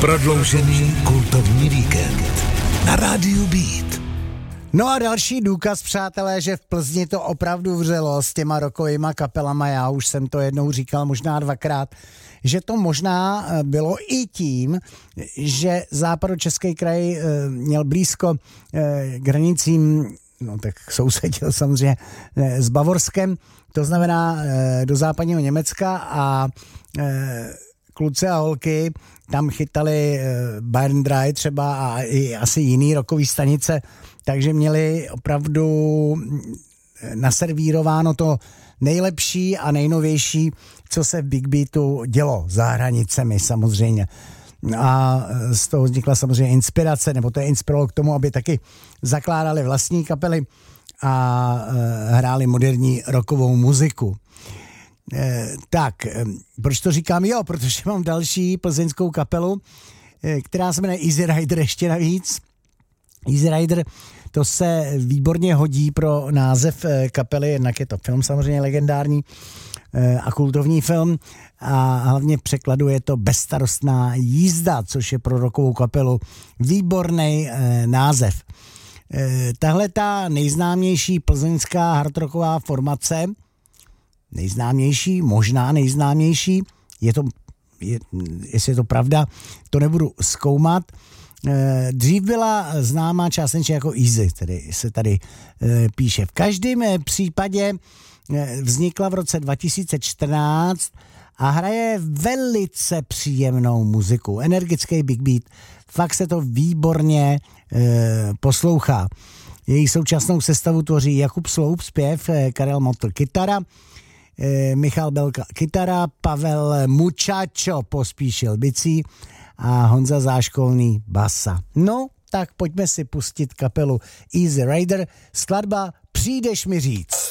Prodloužený kultovní víkend na rádiu Beat. No a další důkaz, přátelé, že v Plzni to opravdu vřelo s těma rockovýma kapelama, já už jsem to jednou říkal, možná dvakrát, že to možná bylo i tím, že západočeský kraj měl blízko k hranicím, no tak sousedil samozřejmě s Bavorskem, to znamená do západního Německa a kluci a holky tam chytali Bayern Dry třeba a i asi jiný rockový stanice, takže měli opravdu naservírováno to nejlepší a nejnovější, co se v Big Beatu dělo za hranicemi samozřejmě. A z toho vznikla samozřejmě inspirace, nebo to je inspirovalo k tomu, aby taky zakládali vlastní kapely a hráli moderní rockovou muziku. Tak, proč to říkám? Jo, protože mám další plzeňskou kapelu, která se jmenuje Easy Rider ještě navíc. Easy Rider, to se výborně hodí pro název kapely, jednak je to film samozřejmě legendární a kultovní film a hlavně v překladu je to Bezstarostná jízda, což je pro rockovou kapelu výborný název. Tahle ta nejznámější plzeňská hardrocková formace, možná nejznámější, jestli je to pravda, to nebudu zkoumat. Dřív byla známá částečně jako Easy, tedy se tady píše. V každém případě vznikla v roce 2014 a hraje velice příjemnou muziku. Energický Big Beat, fakt se to výborně poslouchá. Její současnou sestavu tvoří Jakub Sloup zpěv, Karel Motl kytara, Michal Belka kytara, Pavel Muchacho Pospíšil bicí a Honza Záškolný basa. No, tak pojďme si pustit kapelu Easy Rider, skladba Přijdeš mi říct.